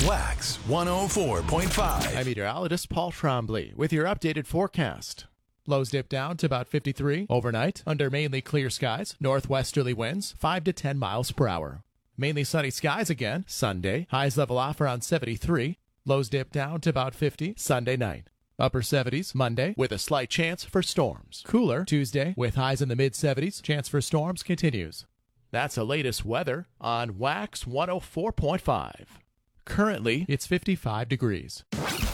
Wax 104.5. I'm meteorologist Paul Trombley with your updated forecast. Lows dip down to about 53 overnight under mainly clear skies, northwesterly winds 5 to 10 miles per hour. Mainly sunny skies again Sunday, highs level off around 73, lows dip down to about 50 Sunday night. Upper 70s Monday with a slight chance for storms. Cooler Tuesday with highs in the mid 70s, chance for storms continues. That's the latest weather on Wax 104.5. Currently, it's 55 degrees.